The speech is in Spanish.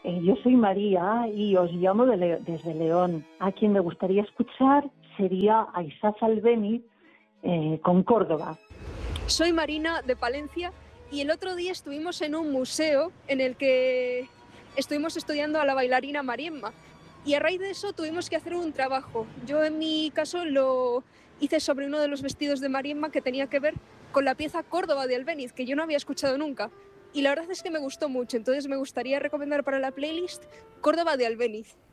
Yo soy María y os llamo desde León. A quien me gustaría escuchar sería a Isaac Albéniz con Córdoba. Soy Marina de Palencia y el otro día estuvimos en un museo en el que estuvimos estudiando a la bailarina Mariemma y a raíz de eso tuvimos que hacer un trabajo. Yo en mi caso lo hice sobre uno de los vestidos de Mariemma que tenía que ver con la pieza Córdoba de Albéniz, que yo no había escuchado nunca. Y la verdad es que me gustó mucho, entonces me gustaría recomendar para la playlist Córdoba de Albéniz.